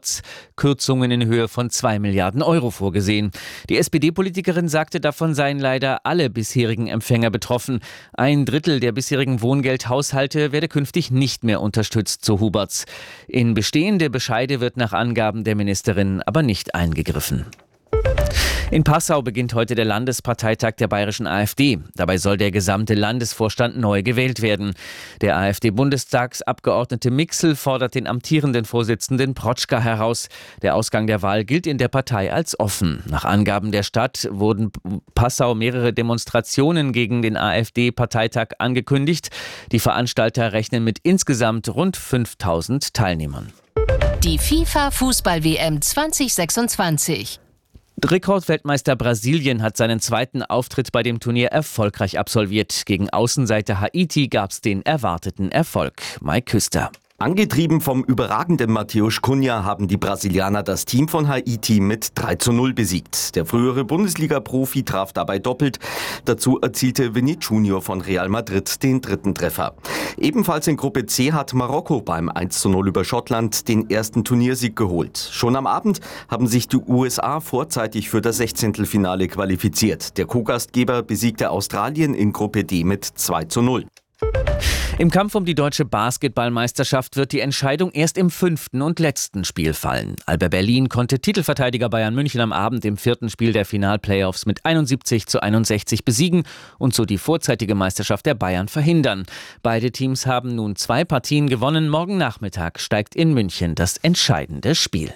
März Kürzungen in Höhe von 2 Milliarden Euro vorgesehen. Die SPD-Politikerin sagte, davon seien leider alle bisherigen Empfänger betroffen. 1/3 der bisherigen Wohngeldhaushalte werde künftig nicht mehr unterstützt, so Huberts. In bestehende Bescheide wird nach Angaben der Ministerin aber nicht eingegriffen. In Passau beginnt heute der Landesparteitag der bayerischen AfD. Dabei soll der gesamte Landesvorstand neu gewählt werden. Der AfD-Bundestagsabgeordnete Mixel fordert den amtierenden Vorsitzenden Protschka heraus. Der Ausgang der Wahl gilt in der Partei als offen. Nach Angaben der Stadt wurden Passau mehrere Demonstrationen gegen den AfD-Parteitag angekündigt. Die Veranstalter rechnen mit insgesamt rund 5.000 Teilnehmern. Die FIFA-Fußball-WM 2026. Rekordweltmeister Brasilien hat seinen zweiten Auftritt bei dem Turnier erfolgreich absolviert. Gegen Außenseiter Haiti gab es den erwarteten Erfolg. Mike Küster. Angetrieben vom überragenden Matheus Cunha haben die Brasilianer das Team von Haiti mit 3:0 besiegt. Der frühere Bundesliga-Profi traf dabei doppelt. Dazu erzielte Vini Junior von Real Madrid den dritten Treffer. Ebenfalls in Gruppe C hat Marokko beim 1:0 über Schottland den ersten Turniersieg geholt. Schon am Abend haben sich die USA vorzeitig für das 16. qualifiziert. Der Co-Gastgeber besiegte Australien in Gruppe D mit 2:0. Im Kampf um die deutsche Basketballmeisterschaft wird die Entscheidung erst im 5. und letzten Spiel fallen. Alba Berlin konnte Titelverteidiger Bayern München am Abend im 4. Spiel der Final-Playoffs mit 71:61 besiegen und so die vorzeitige Meisterschaft der Bayern verhindern. Beide Teams haben nun 2 Partien gewonnen. Morgen Nachmittag steigt in München das entscheidende Spiel.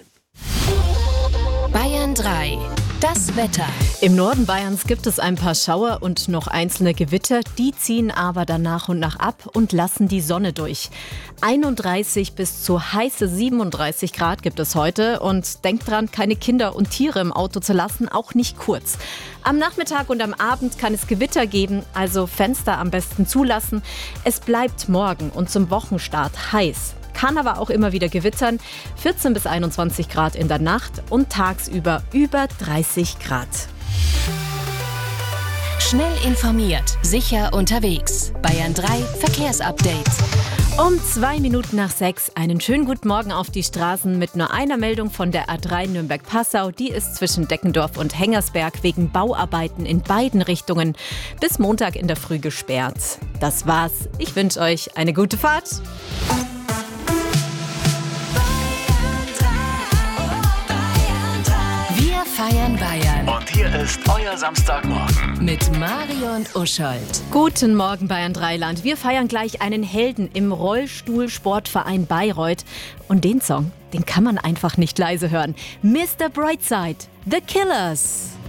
Bayern 3. Das Wetter. Im Norden Bayerns gibt es ein paar Schauer und noch einzelne Gewitter. Die ziehen aber dann nach und nach ab und lassen die Sonne durch. 31 bis zu heiße 37 Grad gibt es heute. Und denkt dran, keine Kinder und Tiere im Auto zu lassen, auch nicht kurz. Am Nachmittag und am Abend kann es Gewitter geben, also Fenster am besten zulassen. Es bleibt morgen und zum Wochenstart heiß. Kann aber auch immer wieder gewittern. 14 bis 21 Grad in der Nacht und tagsüber über 30 Grad. Schnell informiert, sicher unterwegs. Bayern 3 Verkehrsupdate. Um 2 Minuten nach 6 einen schönen guten Morgen auf die Straßen mit nur einer Meldung von der A3 Nürnberg-Passau. Die ist zwischen Deckendorf und Hengersberg wegen Bauarbeiten in beiden Richtungen bis Montag in der Früh gesperrt. Das war's. Ich wünsche euch eine gute Fahrt. Feiern Bayern. Und hier ist euer Samstagmorgen. Mit Marion Uschold. Guten Morgen Bayern Dreiland. Wir feiern gleich einen Helden im Rollstuhl-Sportverein Bayreuth. Und den Song, den kann man einfach nicht leise hören. Mr. Brightside, The Killers.